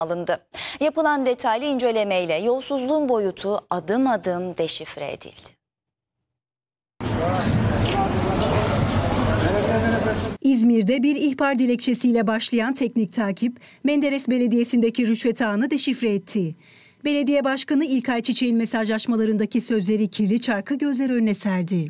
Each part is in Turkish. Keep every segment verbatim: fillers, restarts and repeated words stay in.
alındı. Yapılan detaylı incelemeyle yolsuzluğun boyutu adım adım deşifre edildi. İzmir'de bir ihbar dilekçesiyle başlayan teknik takip, Menderes Belediyesi'ndeki rüşvet ağını deşifre etti. Belediye Başkanı İlkay Çiçek'in mesajlaşmalarındaki sözleri kirli çarkı gözler önüne serdi.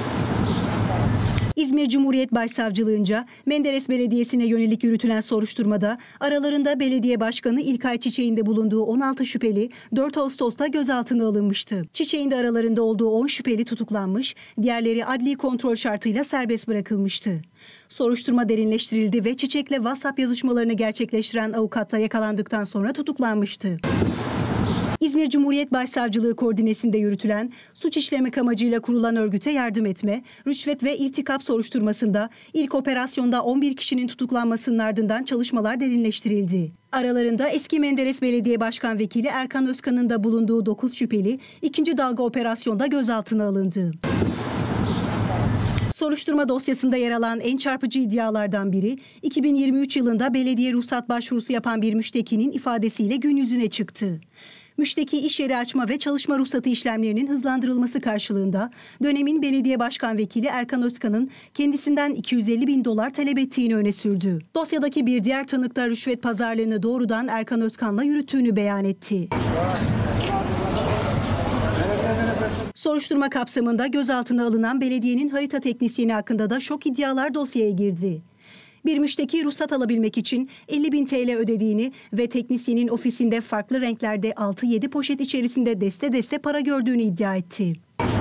İzmir Cumhuriyet Başsavcılığınca Menderes Belediyesi'ne yönelik yürütülen soruşturmada aralarında Belediye Başkanı İlkay Çiçek'in de bulunduğu on altı şüpheli dört Ağustos'ta gözaltına alınmıştı. Çiçek'in de aralarında olduğu on şüpheli tutuklanmış, diğerleri adli kontrol şartıyla serbest bırakılmıştı. Soruşturma derinleştirildi ve Çiçek'le WhatsApp yazışmalarını gerçekleştiren avukat da yakalandıktan sonra tutuklanmıştı. İzmir Cumhuriyet Başsavcılığı koordinesinde yürütülen suç işlemek amacıyla kurulan örgüte yardım etme, rüşvet ve irtikap soruşturmasında ilk operasyonda on bir kişinin tutuklanmasının ardından çalışmalar derinleştirildi. Aralarında eski Menderes Belediye Başkan Vekili Erkan Özkan'ın da bulunduğu dokuz şüpheli ikinci dalga operasyonda gözaltına alındı. Soruşturma dosyasında yer alan en çarpıcı iddialardan biri, iki bin yirmi üç yılında belediye ruhsat başvurusu yapan bir müştekinin ifadesiyle gün yüzüne çıktı. Müşteki iş yeri açma ve çalışma ruhsatı işlemlerinin hızlandırılması karşılığında dönemin belediye başkan vekili Erkan Özkan'ın kendisinden iki yüz elli bin dolar talep ettiğini öne sürdü. Dosyadaki bir diğer tanık da rüşvet pazarlığını doğrudan Erkan Özkan'la yürüttüğünü beyan etti. Soruşturma kapsamında gözaltına alınan belediyenin harita teknisyeni hakkında da şok iddialar dosyaya girdi. Bir müşteki ruhsat alabilmek için elli bin T L ödediğini ve teknisyenin ofisinde farklı renklerde altı yedi poşet içerisinde deste deste para gördüğünü iddia etti.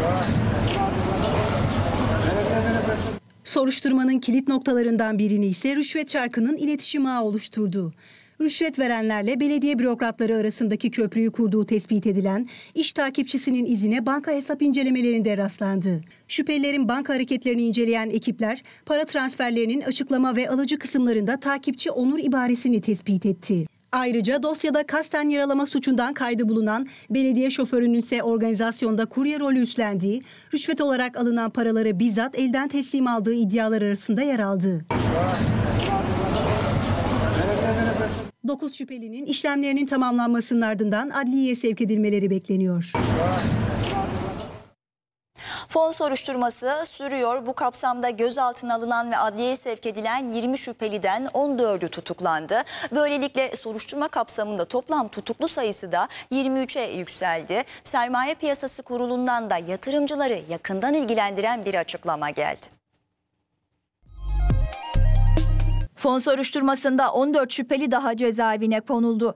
Soruşturmanın kilit noktalarından birini ise rüşvet çarkının iletişim ağı oluşturdu. Rüşvet verenlerle belediye bürokratları arasındaki köprüyü kurduğu tespit edilen iş takipçisinin izine banka hesap incelemelerinde rastlandı. Şüphelilerin banka hareketlerini inceleyen ekipler para transferlerinin açıklama ve alıcı kısımlarında takipçi Onur ibaresini tespit etti. Ayrıca dosyada kasten yaralama suçundan kaydı bulunan belediye şoförünün ise organizasyonda kurye rolü üstlendiği, rüşvet olarak alınan paraları bizzat elden teslim aldığı iddialar arasında yer aldı. dokuz şüphelinin işlemlerinin tamamlanmasının ardından adliyeye sevk edilmeleri bekleniyor. Fon soruşturması sürüyor. Bu kapsamda gözaltına alınan ve adliyeye sevk edilen yirmi şüpheliden on dördü tutuklandı. Böylelikle soruşturma kapsamında toplam tutuklu sayısı da yirmi üçe yükseldi. Sermaye Piyasası Kurulu'ndan da yatırımcıları yakından ilgilendiren bir açıklama geldi. Fon soruşturmasında on dört şüpheli daha cezaevine konuldu.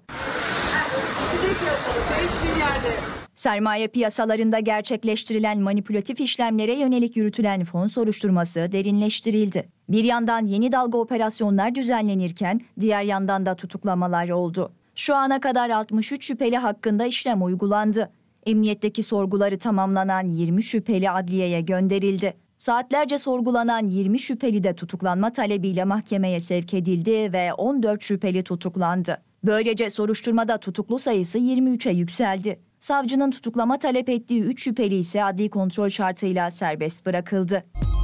Sermaye piyasalarında gerçekleştirilen manipülatif işlemlere yönelik yürütülen fon soruşturması derinleştirildi. Bir yandan yeni dalga operasyonlar düzenlenirken diğer yandan da tutuklamalar oldu. Şu ana kadar altmış üç şüpheli hakkında işlem uygulandı. Emniyetteki sorguları tamamlanan yirmi şüpheli adliyeye gönderildi. Saatlerce sorgulanan yirmi şüpheli de tutuklanma talebiyle mahkemeye sevk edildi ve on dört şüpheli tutuklandı. Böylece soruşturmada tutuklu sayısı yirmi üçe yükseldi. Savcının tutuklama talep ettiği üç şüpheli ise adli kontrol şartıyla serbest bırakıldı.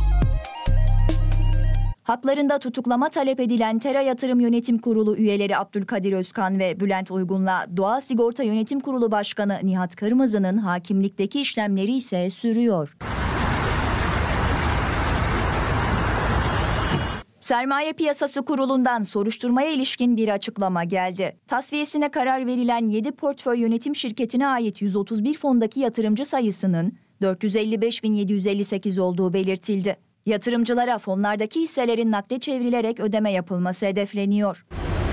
Haklarında tutuklama talep edilen Tera Yatırım Yönetim Kurulu üyeleri Abdülkadir Özkan ve Bülent Uygun'la Doğa Sigorta Yönetim Kurulu Başkanı Nihat Kırmızı'nın hakimlikteki işlemleri ise sürüyor. Sermaye Piyasası Kurulu'ndan soruşturmaya ilişkin bir açıklama geldi. Tasfiyesine karar verilen yedi portföy yönetim şirketine ait yüz otuz bir fondaki yatırımcı sayısının dört yüz elli beş bin yedi yüz elli sekiz olduğu belirtildi. Yatırımcılara fonlardaki hisselerin nakde çevrilerek ödeme yapılması hedefleniyor.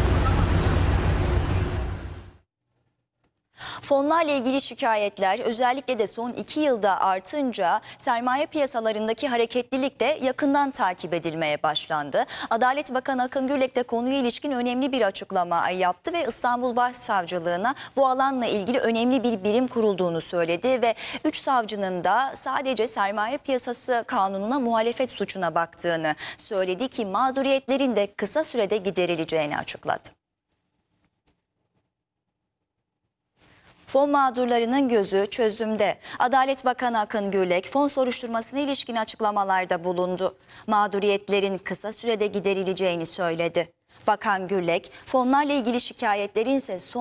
Fonlarla ilgili şikayetler özellikle de son iki yılda artınca sermaye piyasalarındaki hareketlilik de yakından takip edilmeye başlandı. Adalet Bakanı Akın Gürlek de konuya ilişkin önemli bir açıklama yaptı ve İstanbul Başsavcılığına bu alanla ilgili önemli bir birim kurulduğunu söyledi ve üç savcının da sadece sermaye piyasası kanununa muhalefet suçuna baktığını söyledi ki mağduriyetlerin de kısa sürede giderileceğini açıkladı. Fon mağdurlarının gözü çözümde. Adalet Bakanı Akın Gürlek fon soruşturmasına ilişkin açıklamalarda bulundu. Mağduriyetlerin kısa sürede giderileceğini söyledi. Bakan Gürlek, fonlarla ilgili şikayetlerin ise son